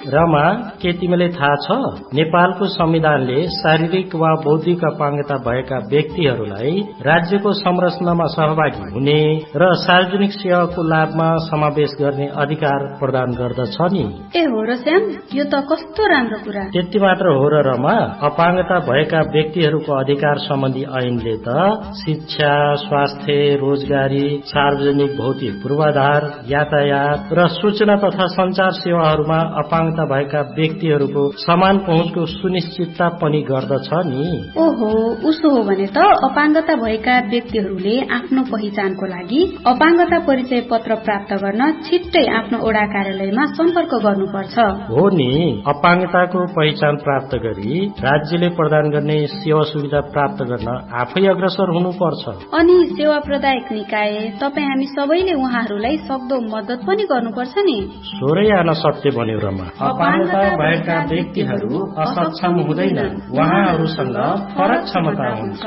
रमा, के तिमीलाई थाहा छ नेपालको संविधानले शारीरिक वा बौद्धिक अपाङ्गता भएका व्यक्तिहरूलाई राज्यको संरचनामा सहभागी हुने र सार्वजनिक सेवाको लाभमा समावेश गर्ने अधिकार प्रदान गर्दछ नि। ए हो र श्याम, यो त कस्तो राम्रो कुरा। त्यति मात्र हो र रमा, अपाङ्गता भएका व्यक्तिहरूको अधिकार सम्बन्धी ऐनले त शिक्षा, स्वास्थ्य, रोजगारी, सार्वजनिक भौतिक पूर्वाधार, यातायात र सूचना तथा संचार सेवाहरूमा अपाङ्गता भएका व्यक्तिहरूको समान पहुँचको सुनिश्चितता पनि गर्दछ नि। ओहो, उसो हो भने त अपाङ्गता भएका व्यक्तिहरूले आफ्नो पहिचानको लागि अपाङ्गता परिचय पत्र प्राप्त गर्न छिट्टै आफ्नो ओडा कार्यालयमा सम्पर्क गर्नुपर्छ। हो नि, अपाङ्गताको पहिचान प्राप्त गरी राज्यले प्रदान गर्ने सेवा सुविधा प्राप्त गर्न आफै अग्रसर हुनुपर्छ। अनि सेवा प्रदायक निकाय, तपाईँ हामी सबैले उहाँहरूलाई सक्दो मद्दत पनि गर्नुपर्छ नि। सोरै आन सत्य बन्यो रमा। अपाङ्गता भएका व्यक्तिहरू असक्षम हुँदैनन्, उहाँहरूसँग फरक क्षमता हुन्छ।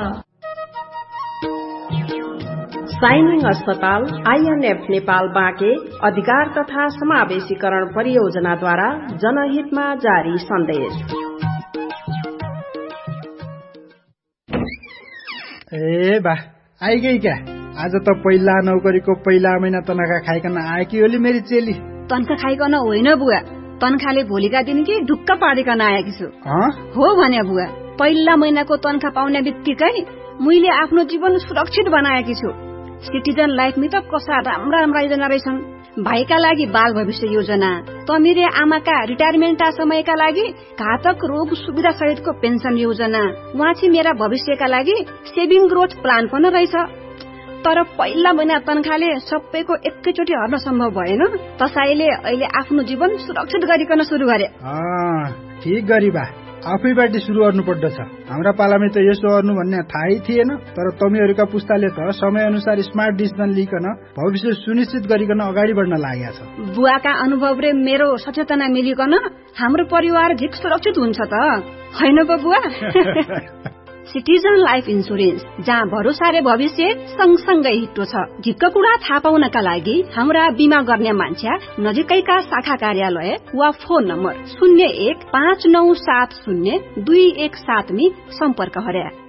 साइनिङ अस्पताल आइएनएफ नेपाल बाँके अधिकार तथा समावेशीकरण परियोजनाद्वारा जनहितमा जारी सन्देश। ए बा, आइगई क्या? आज त पहिला नौकरीको पहिला महिना तनखा खाइकन आए कि ओली मेरी चेली। तनखा खाइकन होइन बुवा, तनखाले भोलिका दिन कि ढुक्क पारिकन आएकी छु। हो भने बुवा, पहिला महिनाको तनखा पाउने बित्तिकै मैले आफ्नो जीवन सुरक्षित बनाएकी छु। सिटिजन लाइफमा त कसा राम्रा राम्रा योजना रहेछन्। भाइका लागि बाल भविष्य योजना, तमिरे आमाका रिटायरमेन्ट समयका लागि घातक रोग सुविधा सहितको पेन्सन योजना, उहाँछि मेरा भविष्यका लागि सेभिङ ग्रोथ प्लान पनि रहेछ। तर पहिला महिना तनखाले सबैको एकैचोटि हर्न सम्भव भएन। त्यसैले अहिले आफ्नो जीवन सुरक्षित गरिकन सुरु गरे। ठीक गरी बा, आफैबाट सुरु गर्नु पर्दछ। हाम्रा पालामा त यसो गर्नु भन्ने थाहै थिएन। तर तमीहरूका पुस्ताले त समय अनुसार स्मार्ट डिसिजन लिइकन भविष्य सुनिश्चित गरिकन अगाडि बढ्न लागेका छ। बुवाका अनुभव र मेरो सचेतना मिलिकन हाम्रो परिवार झिक सुरक्षित हुन्छ त होइन बुवा? सिटिजन लाइफ इन्सुरेन्स, जहाँ भरोसा र भविष्य सँगसँगै हिट्टो छ। झिक्क कुरा थाहा पाउनका लागि हाम्रा बिमा गर्ने मान्छे नजिकैका शाखा कार्यालय वा फोन नम्बर 0159702117 में सम्पर्क गरे।